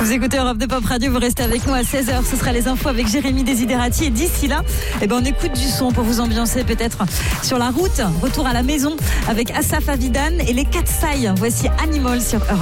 Vous écoutez Europe de Pop Radio, vous restez avec nous à 16h. Ce sera les infos avec Jérémy Desiderati. Et d'ici là, on écoute du son pour vous ambiancer peut-être sur la route. Retour à la maison avec Asaf Avidan et les Katsai. Voici Animal sur Europe.